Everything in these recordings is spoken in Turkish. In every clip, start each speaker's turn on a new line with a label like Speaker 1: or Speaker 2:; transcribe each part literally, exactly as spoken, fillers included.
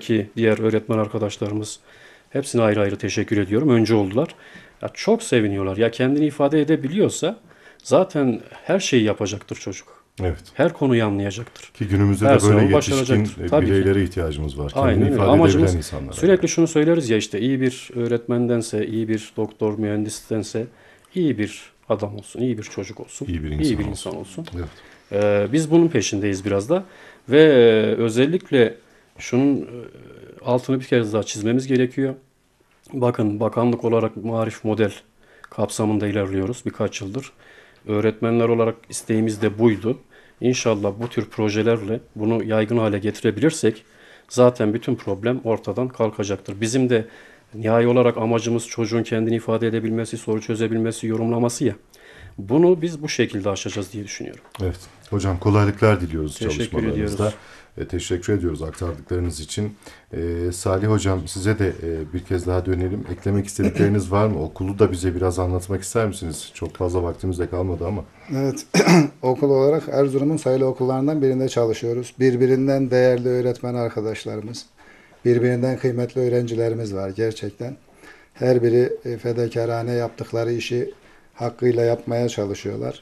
Speaker 1: buradaki diğer öğretmen arkadaşlarımız, hepsine ayrı ayrı teşekkür ediyorum. Öncü oldular. Ya çok seviniyorlar. Ya kendini ifade edebiliyorsa zaten her şeyi yapacaktır çocuk.
Speaker 2: Evet.
Speaker 1: Her konuyu anlayacaktır.
Speaker 2: Ki günümüzde
Speaker 1: Her
Speaker 2: de böyle
Speaker 1: sınavı
Speaker 2: yetişkin
Speaker 1: başaracaktır.
Speaker 2: e,
Speaker 1: Tabii ki.
Speaker 2: bireylere ihtiyacımız var. Kendini
Speaker 1: Aynen öyle.
Speaker 2: ifade
Speaker 1: Amacımız
Speaker 2: edebilen insanlara.
Speaker 1: sürekli şunu söyleriz ya, işte iyi bir öğretmendense, iyi bir doktor, mühendistense iyi bir adam olsun, iyi bir çocuk olsun,
Speaker 2: İyi bir insan
Speaker 1: iyi bir
Speaker 2: olsun.
Speaker 1: insan olsun.
Speaker 2: Evet.
Speaker 1: Ee, biz bunun peşindeyiz biraz da ve e, özellikle şunun e, altını bir kez daha çizmemiz gerekiyor. Bakın, bakanlık olarak Marif Model kapsamında ilerliyoruz birkaç yıldır. Öğretmenler olarak isteğimiz de buydu. İnşallah bu tür projelerle bunu yaygın hale getirebilirsek zaten bütün problem ortadan kalkacaktır. Bizim de nihai olarak amacımız çocuğun kendini ifade edebilmesi, soru çözebilmesi, yorumlaması ya. Bunu biz bu şekilde aşacağız diye düşünüyorum.
Speaker 2: Evet. Hocam kolaylıklar diliyoruz
Speaker 1: Teşekkür
Speaker 2: çalışmalarınızda.
Speaker 1: ediyoruz.
Speaker 2: E, teşekkür ediyoruz aktardıklarınız için. E, Salih Hocam, size de e, bir kez daha dönelim. Eklemek istedikleriniz var mı? Okulu da bize biraz anlatmak ister misiniz? Çok fazla vaktimiz de kalmadı ama.
Speaker 3: Evet, okul olarak Erzurum'un sayılı okullarından birinde çalışıyoruz. Birbirinden değerli öğretmen arkadaşlarımız, birbirinden kıymetli öğrencilerimiz var gerçekten. Her biri e, fedakarane yaptıkları işi hakkıyla yapmaya çalışıyorlar.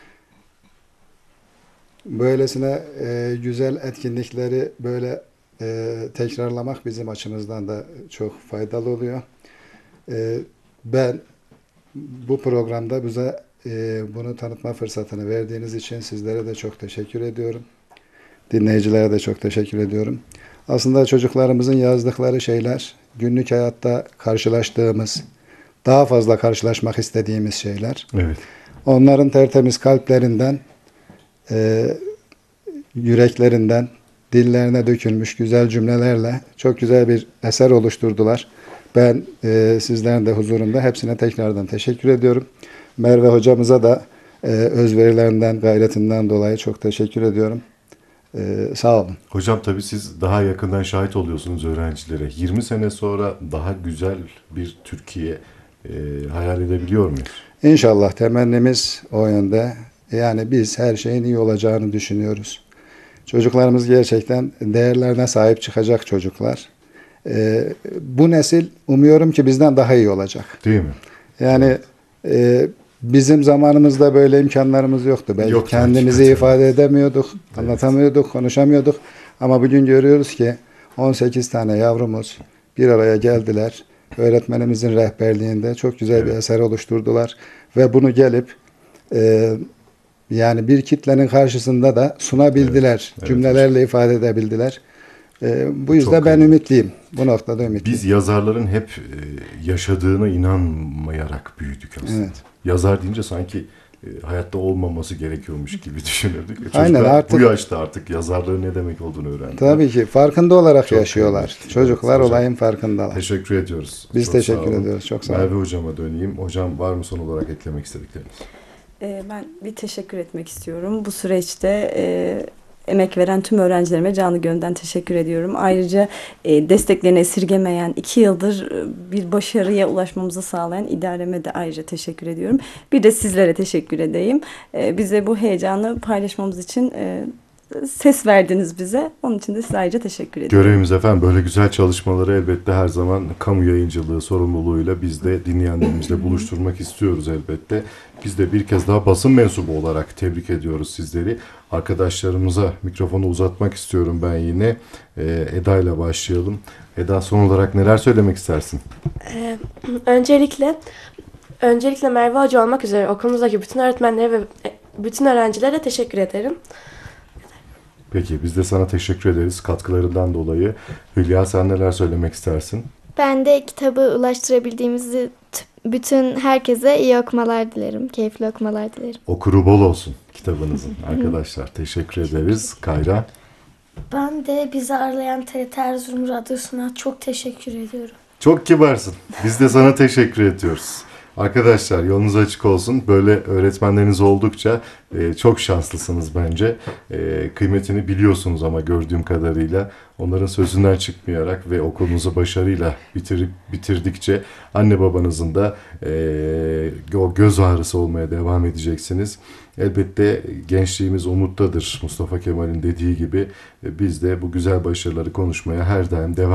Speaker 3: Böylesine e, güzel etkinlikleri böyle e, tekrarlamak bizim açımızdan da çok faydalı oluyor. E, ben bu programda bize e, bunu tanıtma fırsatını verdiğiniz için sizlere de çok teşekkür ediyorum. Dinleyicilere de çok teşekkür ediyorum. Aslında çocuklarımızın yazdıkları şeyler günlük hayatta karşılaştığımız, daha fazla karşılaşmak istediğimiz şeyler.
Speaker 2: Evet.
Speaker 3: Onların tertemiz kalplerinden, e, yüreklerinden, dillerine dökülmüş güzel cümlelerle çok güzel bir eser oluşturdular. Ben e, sizlerin de huzurunda hepsine tekrardan teşekkür ediyorum. Merve hocamıza da e, özverilerinden, gayretinden dolayı çok teşekkür ediyorum. E, sağ olun.
Speaker 2: Hocam, tabii siz daha yakından şahit oluyorsunuz öğrencilere. yirmi sene sonra daha güzel bir Türkiye e, hayal edebiliyor muyuz?
Speaker 3: İnşallah temennimiz o yönde. Yani biz her şeyin iyi olacağını düşünüyoruz. Çocuklarımız gerçekten değerlerine sahip çıkacak çocuklar. Ee, bu nesil umuyorum ki bizden daha iyi olacak.
Speaker 2: Değil mi?
Speaker 3: Yani e, bizim zamanımızda böyle imkanlarımız yoktu. Belki
Speaker 2: Yoktu,
Speaker 3: kendimizi
Speaker 2: hakikaten.
Speaker 3: ifade edemiyorduk,
Speaker 2: Evet.
Speaker 3: anlatamıyorduk, konuşamıyorduk. Ama bugün görüyoruz ki on sekiz tane yavrumuz bir araya geldiler. Öğretmenimizin rehberliğinde çok güzel
Speaker 2: Evet.
Speaker 3: bir eser oluşturdular. Ve bunu gelip e, yani bir kitlenin karşısında da sunabildiler.
Speaker 2: Evet,
Speaker 3: Cümlelerle ifade edebildiler. Ee, bu
Speaker 2: Çok
Speaker 3: yüzden ben
Speaker 2: kıymetli.
Speaker 3: ümitliyim. Bu noktada ümitliyim.
Speaker 2: Biz yazarların hep e, yaşadığına inanmayarak büyüdük aslında.
Speaker 3: Evet.
Speaker 2: Yazar deyince sanki e, hayatta olmaması gerekiyormuş gibi düşünürdük. E,
Speaker 3: Aynen,
Speaker 2: çocuklar
Speaker 3: artık-
Speaker 2: bu yaşta artık yazarlığın ne demek olduğunu öğrendiler.
Speaker 3: Tabii ki farkında olarak
Speaker 2: Çok
Speaker 3: yaşıyorlar.
Speaker 2: kıymetli.
Speaker 3: Çocuklar
Speaker 2: Evet, hocam.
Speaker 3: olayın farkındalar.
Speaker 2: Teşekkür ediyoruz.
Speaker 3: Biz
Speaker 2: Çok sağ
Speaker 3: teşekkür
Speaker 2: olun.
Speaker 3: ediyoruz. Çok sağ olun.
Speaker 2: Merve Hocam'a döneyim. Hocam, var mı son olarak eklemek istedikleriniz?
Speaker 4: Ee, Ben bir teşekkür etmek istiyorum. Bu süreçte e, emek veren tüm öğrencilerime canı gönülden teşekkür ediyorum. Ayrıca e, desteklerini esirgemeyen, iki yıldır e, bir başarıya ulaşmamızı sağlayan idareme de ayrıca teşekkür ediyorum. Bir de sizlere teşekkür edeyim. E, bize bu heyecanı paylaşmamız için e, ses verdiniz bize. Onun için de size ayrıca teşekkür ediyorum.
Speaker 2: Görevimiz efendim, böyle güzel çalışmaları elbette her zaman kamu yayıncılığı sorumluluğuyla biz de dinleyenlerimizle buluşturmak istiyoruz elbette. Biz de bir kez daha basın mensubu olarak tebrik ediyoruz sizleri. Arkadaşlarımıza mikrofonu uzatmak istiyorum ben yine. Ee, Eda ile başlayalım. Eda, son olarak neler söylemek istersin?
Speaker 5: Ee, öncelikle öncelikle Merve Hoca olmak üzere okulumuzdaki bütün öğretmenlere ve bütün öğrencilere teşekkür ederim.
Speaker 2: Peki, biz de sana teşekkür ederiz katkılarından dolayı. Hülya, sen neler söylemek istersin?
Speaker 6: Ben de kitabı ulaştırabildiğimizi t- bütün herkese iyi okumalar dilerim. Keyifli okumalar dilerim.
Speaker 2: Okuru bol olsun kitabınızın arkadaşlar. Teşekkür ederiz. Kayra?
Speaker 7: Ben de bizi ağırlayan T R T Erzurum Radyosu'na çok teşekkür ediyorum.
Speaker 2: Çok kibarsın. Biz de sana teşekkür ediyoruz. Arkadaşlar, yolunuz açık olsun. Böyle öğretmenleriniz oldukça e, çok şanslısınız bence. E, kıymetini biliyorsunuz ama gördüğüm kadarıyla onların sözünden çıkmayarak ve okulunuzu başarıyla bitirip bitirdikçe anne babanızın da e, o göz ağrısı olmaya devam edeceksiniz. Elbette gençliğimiz umuttadır. Mustafa Kemal'in dediği gibi e, biz de bu güzel başarıları konuşmaya her daim devam